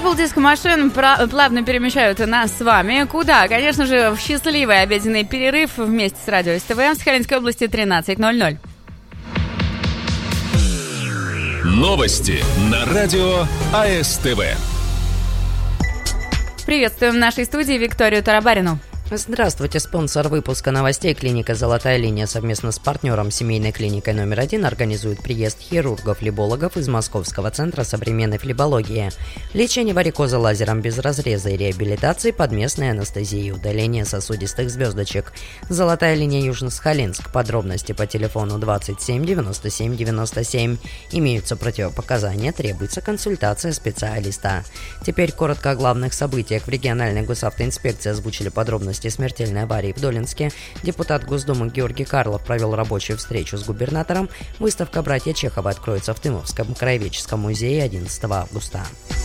Purple Disco Machine плавно перемещают нас с вами. Куда? Конечно же, в счастливый обеденный перерыв вместе с радио СТВ в Сахалинской области 13:00. Новости на радио АСТВ. Приветствуем в нашей студии Викторию Тарабарину. Здравствуйте. Спонсор выпуска новостей клиника «Золотая линия» совместно с партнером семейной клиникой номер 1 организует приезд хирургов-флебологов из Московского центра современной флебологии. Лечение варикоза лазером без разреза и реабилитации под местной анестезией, удаление сосудистых звездочек. «Золотая линия» Южно-Сахалинск. Подробности по телефону 27 97 97. Имеются противопоказания, требуется консультация специалиста. Теперь коротко о главных событиях. В региональной госавтоинспекции озвучили подробности смертельной аварии в Долинске. Депутат Госдумы Георгий Карлов провел рабочую встречу с губернатором. Выставка «Братья Чехова» откроется в Тымовском краеведческом музее 11 августа.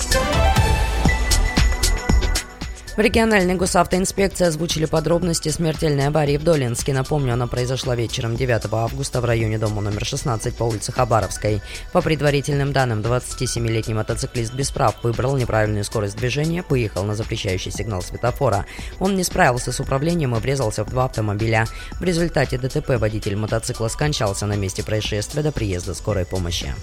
В региональной госавтоинспекции озвучили подробности смертельной аварии в Долинске. Напомню, она произошла вечером 9 августа в районе дома номер 16 по улице Хабаровской. По предварительным данным, 27-летний мотоциклист без прав выбрал неправильную скорость движения, выехал на запрещающий сигнал светофора. Он не справился с управлением и врезался в два автомобиля. В результате ДТП водитель мотоцикла скончался на месте происшествия до приезда скорой помощи.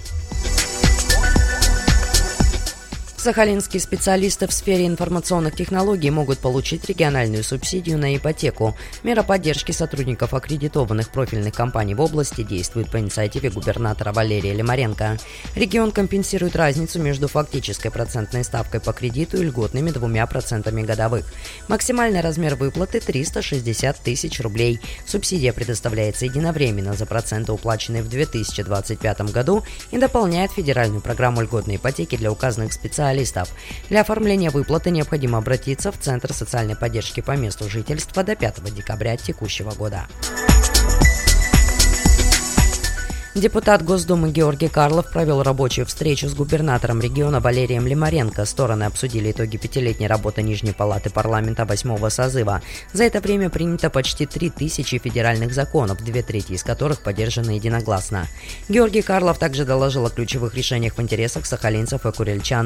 Сахалинские специалисты в сфере информационных технологий могут получить региональную субсидию на ипотеку. Мера поддержки сотрудников аккредитованных профильных компаний в области действует по инициативе губернатора Валерия Лимаренко. Регион компенсирует разницу между фактической процентной ставкой по кредиту и льготными 2% годовых. Максимальный размер выплаты – 360 тысяч рублей. Субсидия предоставляется единовременно за проценты, уплаченные в 2025 году, и дополняет федеральную программу льготной ипотеки для указанных специалистов. Для оформления выплаты необходимо обратиться в Центр социальной поддержки по месту жительства до 5 декабря текущего года. Депутат Госдумы Георгий Карлов провел рабочую встречу с губернатором региона Валерием Лимаренко. Стороны обсудили итоги пятилетней работы Нижней палаты парламента 8-го созыва. За это время принято почти 3000 федеральных законов, 2/3 из которых поддержаны единогласно. Георгий Карлов также доложил о ключевых решениях в интересах сахалинцев и курильчан.